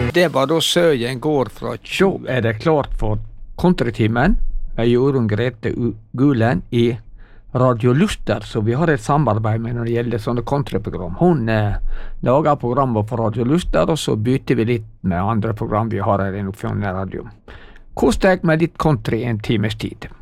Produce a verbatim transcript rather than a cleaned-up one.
Det var da Søyen går fra Så er det klart for Kontratimen med Jorunn Grete Gulen i Radio Luster, så vi har et samarbeid med når det gjelder sånne kontraprogram. Hun eh, lager programmer på Radio Luster, og så bytter vi litt med andre program vi har her i Nordfjord Radio. Kos deg med litt country en times tid.